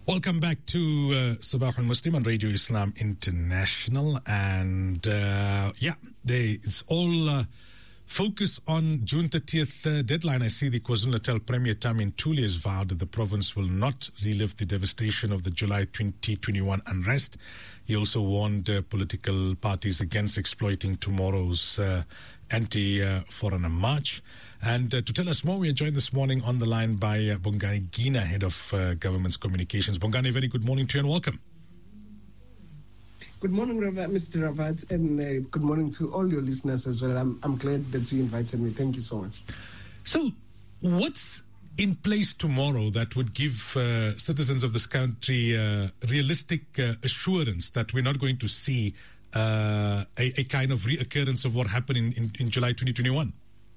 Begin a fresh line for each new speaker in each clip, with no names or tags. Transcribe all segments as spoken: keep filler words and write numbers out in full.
Welcome back to uh, Sabah al-Muslim on Radio Islam International. And uh, yeah, they, it's all uh, focus on June thirtieth uh, deadline. I see the KwaZulu-Natal Premier Tami Ntuli has vowed that the province will not relive the devastation of the July twenty twenty-one unrest. He also warned uh, political parties against exploiting tomorrow's uh, anti-foreigner march. And uh, to tell us more, we are joined this morning on the line by uh, Bongani Gina, Head of uh, Government's Communications. Bongani, very good morning to you and welcome.
Good morning, Mister Ravat, and uh, good morning to all your listeners as well. I'm, I'm glad that you invited me. Thank you so much.
So, what's in place tomorrow that would give uh, citizens of this country uh, realistic uh, assurance that we're not going to see uh, a, a kind of reoccurrence of what happened in, in, in July twenty twenty-one?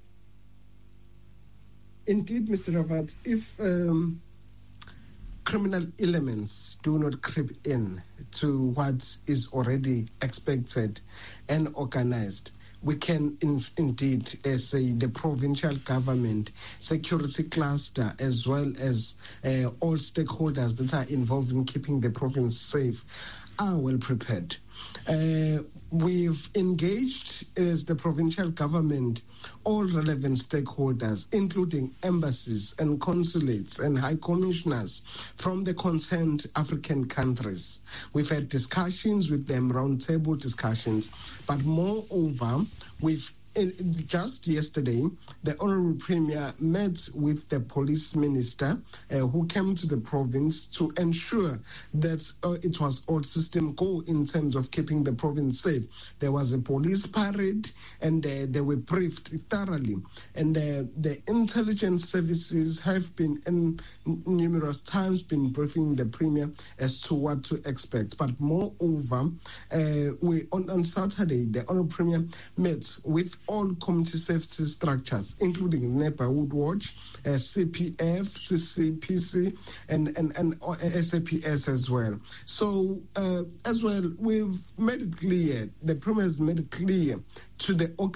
Indeed, Mister Ravat, if um, criminal elements do not creep in to what is already expected and organized, we can in, indeed uh, say the provincial government, security cluster, as well as uh, all stakeholders that are involved in keeping the province safe, are well prepared. Uh, we've engaged as the provincial government all relevant stakeholders, including embassies and consulates and high commissioners from the concerned African countries. We've had discussions with them, roundtable discussions, but moreover, we've just yesterday, the Honorable Premier met with the police minister uh, who came to the province to ensure that uh, it was all system go in terms of keeping the province safe. There was a police parade and uh, they were briefed thoroughly. And uh, the intelligence services have been in numerous times been briefing the Premier as to what to expect. But moreover, uh, we on, on Saturday, the Honorable Premier met with all community safety structures, including Neighborhood Watch, uh, C P F, C C P C, and, and, and S A P S as well. So, uh, as well, we've made it clear, the Premier has made it clear to the